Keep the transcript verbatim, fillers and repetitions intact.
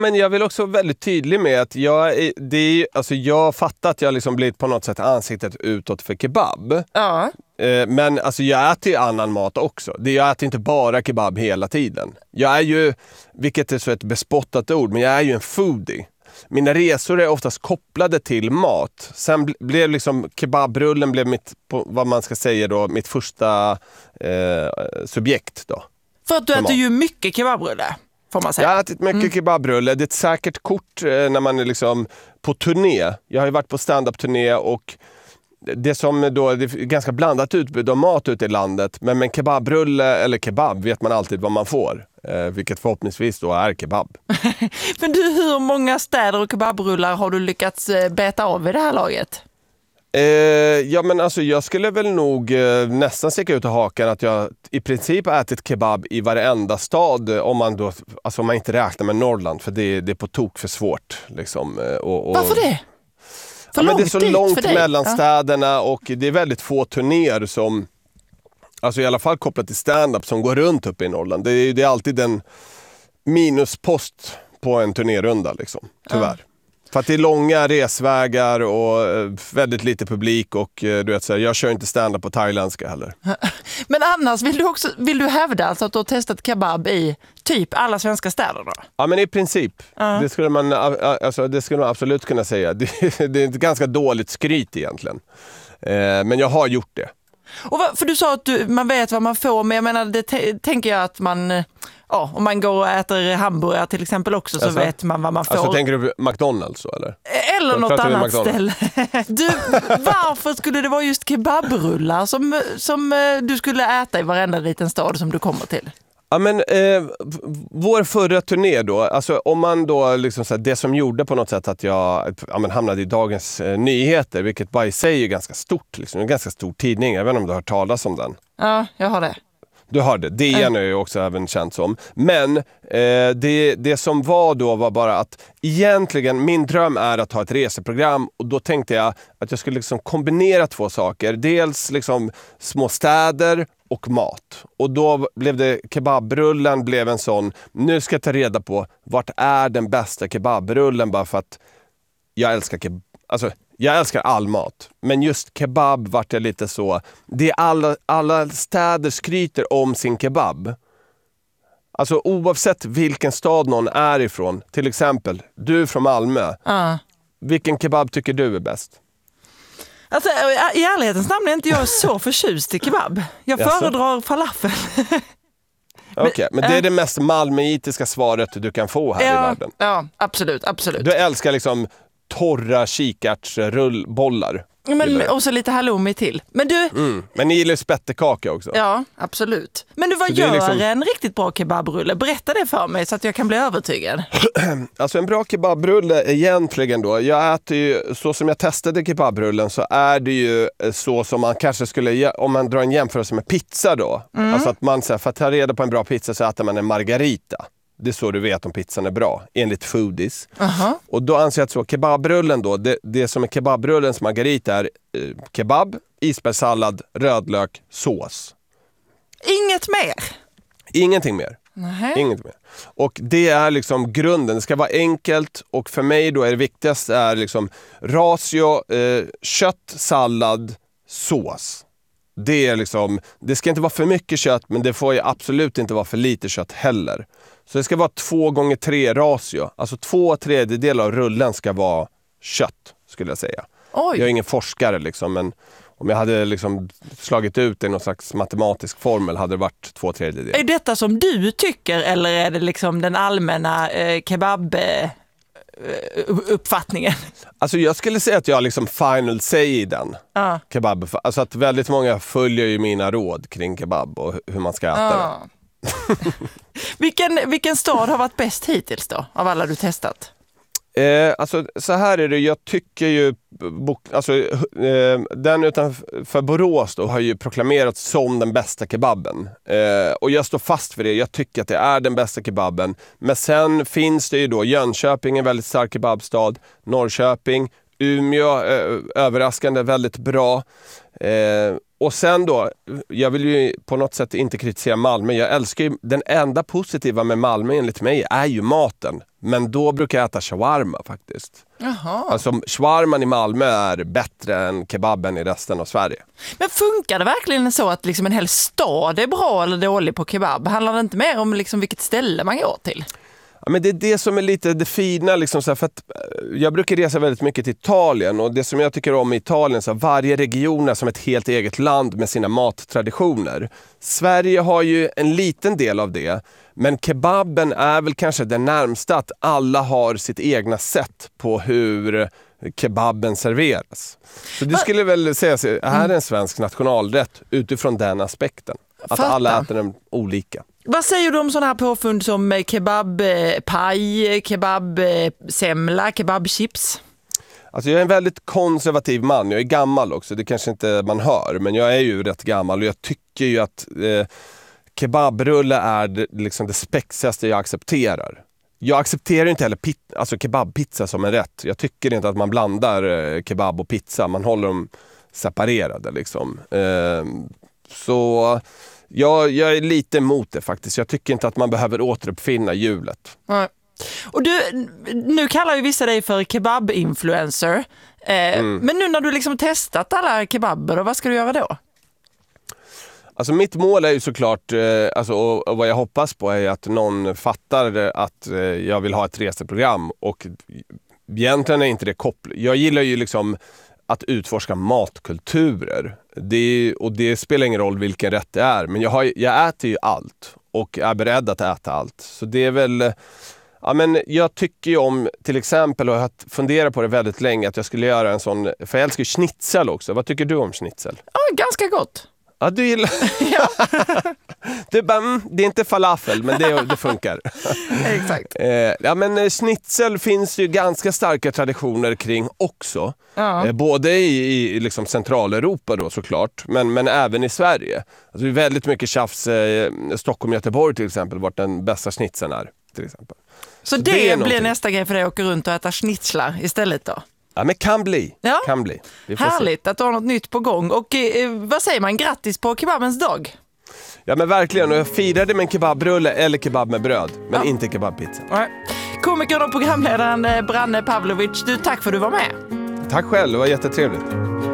Men jag vill också vara väldigt tydlig med att jag, är, det är, alltså jag fattar att jag liksom blivit på något sätt ansiktet utåt för kebab. Ja. Men alltså jag äter ju annan mat också. Det jag äter inte bara kebab hela tiden. Jag är ju, vilket är så ett bespottat ord, men jag är ju en foodie. Mina resor är oftast kopplade till mat. Sen blev liksom kebabrullen blev mitt, på, vad man ska säga då, mitt första eh, subjekt då. För att du äter ju mycket kebabrulle, får man säga. Jag har ätit mycket mm. kebabrulle. Det är ett säkert kort eh, när man är liksom på turné. Jag har ju varit på stand-up-turné och det som då, det är ganska blandat utbud av mat ute i landet, men med kebabrulle eller kebab vet man alltid vad man får, eh, vilket förhoppningsvis då är kebab. Men du, hur många städer och kebabrullar har du lyckats beta av i det här laget? Eh, ja men alltså jag skulle väl nog eh, nästan sticka ut i hakan att jag i princip har ätit kebab i varenda stad, om man då, alltså om man inte räknar med Norrland, för det, det är på tok för svårt liksom, och, och... Varför det? Ja, men det är så långt mellan städerna och det är väldigt få turnéer som, alltså i alla fall kopplat till stand-up, som går runt upp i Norrland. Det är, det är alltid en minuspost på en turnérunda liksom, tyvärr. Ja. För att det är långa resvägar och väldigt lite publik och du vet så här, jag kör inte stand-up på thailändska heller. Men annars vill du också vill du hävda alltså att du har testat kebab i typ alla svenska städer då? Ja, men i princip. Uh-huh. Det skulle man alltså, det skulle man absolut kunna säga. Det, det är ett ganska dåligt skryt egentligen. Eh, men jag har gjort det. Och vad, för du sa att du, man vet vad man får, men jag menar, det t- tänker jag att man, ja, om man går och äter hamburgare till exempel också, så alltså, vet man vad man får. Alltså tänker du McDonald's så eller? Eller något annat ställe. Du, varför skulle det vara just kebabrullar som, som du skulle äta i varenda liten stad som du kommer till? Ja, men eh, vår förra turné då, alltså om man då liksom så här, det som gjorde på något sätt att jag ja, men hamnade i Dagens eh, Nyheter, vilket bara i sig är ganska stort, liksom, en ganska stor tidning, jag vet inte om du har hört talas om den. Ja, jag har det. Du har det, D N är ju också även känt som. Men eh, det, det som var då var bara att egentligen min dröm är att ha ett reseprogram, och då tänkte jag att jag skulle liksom kombinera två saker. Dels liksom små städer och mat. Och då blev det, kebabrullen blev en sån, nu ska jag ta reda på vart är den bästa kebabrullen, bara för att jag älskar kebab. Alltså, jag älskar all mat, men just kebab vart jag lite så, det är alla, alla städer skryter om sin kebab. Alltså oavsett vilken stad någon är ifrån, till exempel, du är från Malmö. Uh. Vilken kebab tycker du är bäst? Alltså, i ärlighetens namn är inte jag så förtjust i kebab. Jag yes. föredrar falafel. Okej, okay, men det är det mest malmöitiska svaret du kan få här ja, i världen. Ja, absolut, absolut. Du älskar liksom torra kikärtsrullbollar. Men, och så lite halloumi till. Men du... Mm, men ni gillar spettekaka också. Ja, absolut. Men du, vad så gör liksom... en riktigt bra kebabrulle? Berätta det för mig så att jag kan bli övertygad. Alltså en bra kebabrulle egentligen då. Jag äter ju, så som jag testade kebabrullen, så är det ju så som man kanske skulle, om man drar en jämförelse med pizza då. Mm. Alltså att man, för att ta reda på en bra pizza så äter man en margarita. Det är så du vet om pizzan är bra, enligt foodies. Uh-huh. Och då anser jag att så, kebabrullen då, det, det som är kebabrullens margarita är eh, kebab, isbergssallad, rödlök, sås. Inget mer? Ingenting mer. Uh-huh. Inget mer. Och det är liksom grunden, det ska vara enkelt, och för mig då är det viktigaste är liksom ratio, eh, kött, sallad, sås. Det är liksom, det ska inte vara för mycket kött, men det får ju absolut inte vara för lite kött heller. Så det ska vara två gånger tre ratio. Alltså två tredjedelar av rullen ska vara kött, skulle jag säga. Oj. Jag är ingen forskare liksom, men om jag hade liksom slagit ut i någon slags matematisk formel hade det varit två tredjedelar. Är detta som du tycker, eller är det liksom den allmänna eh, kebab... Eh... uppfattningen? Alltså jag skulle säga att jag liksom final say i den uh. kebab. Alltså att väldigt många följer ju mina råd kring kebab och hur man ska äta uh. det. vilken, vilken stad har varit bäst hittills då, av alla du testat? Eh, alltså så här är det, jag tycker ju alltså, eh, den utanför Borås då har ju proklamerats som den bästa kebaben, eh, och jag står fast för det. Jag tycker att det är den bästa kebaben, men sen finns det ju då Jönköping, en väldigt stark kebabstad, Norrköping, Umeå, eh, överraskande väldigt bra. Eh, och sen då, jag vill ju på något sätt inte kritisera Malmö. Jag älskar ju, den enda positiva med Malmö enligt mig är ju maten. Men då brukar jag äta shawarma faktiskt. Jaha. Alltså shawarman i Malmö är bättre än kebaben i resten av Sverige. Men funkar det verkligen så att liksom en hel stad är bra eller dålig på kebab? Handlar det inte mer om liksom vilket ställe man går till? Ja, men det är det som är lite det fina. Liksom, så här, för att jag brukar resa väldigt mycket till Italien. Och det som jag tycker om i Italien, så här, varje region är som ett helt eget land med sina mattraditioner. Sverige har ju en liten del av det. Men kebaben är väl kanske det närmsta att alla har sitt egna sätt på hur kebaben serveras. Så du skulle väl säga att det här är en svensk nationalrätt utifrån den aspekten. Att Fattar. alla äter den olika. Vad säger du om sådana här påfund som kebabpaj, kebabsemla, kebabchips? Alltså jag är en väldigt konservativ man. Jag är gammal också. Det kanske inte man hör. Men jag är ju rätt gammal. Och jag tycker ju att eh, kebabrulle är det, liksom det spexigaste jag accepterar. Jag accepterar inte heller pit- alltså kebabpizza som en rätt. Jag tycker inte att man blandar eh, kebab och pizza. Man håller dem separerade liksom. Eh, så... Ja, jag är lite emot det faktiskt. Jag tycker inte att man behöver återuppfinna hjulet. Nej. Och du, nu kallar ju vissa dig för kebab-influencer. Eh, mm. Men nu när du liksom testat alla kebaber, vad ska du göra då? Alltså mitt mål är ju såklart, eh, alltså, och, och vad jag hoppas på är att någon fattar att eh, jag vill ha ett reseprogram. Och egentligen är inte det kopplat. Jag gillar ju liksom att utforska matkulturer. Det, och det spelar ingen roll vilken rätt det är. Men jag, har, jag äter ju allt. Och är beredd att äta allt. Så det är väl... Ja, men jag tycker ju om, till exempel, och jag har funderat på det väldigt länge, att jag skulle göra en sån... För jag älskar ju schnitzel också. Vad tycker du om schnitzel? Ja, ganska gott. Ja, du gillar... Ja. Det, bara, mm, det är inte falafel, men det, det funkar. Exakt. Eh, ja, men schnitzel finns ju ganska starka traditioner kring också. Ja. Eh, både i, i liksom Centraleuropa då såklart, men, men även i Sverige. Alltså, det är väldigt mycket tjafs. Eh, Stockholm, Göteborg till exempel, vart den bästa schnitzeln är. Till exempel. Så, Så det, det blir nästa grej för dig att åka runt och äta schnitzlar istället då? Ja, men kan bli. Ja. Kan bli. Härligt att du har något nytt på gång. Och eh, vad säger man? Grattis på kebabens dag. Ja, men verkligen. Och jag firade med en kebabrulle eller kebab med bröd. Men ja. inte kebabpizza. Nej. Komikern och programledaren Branne Pavlovic, du, tack för att du var med. Tack själv, det var jättetrevligt.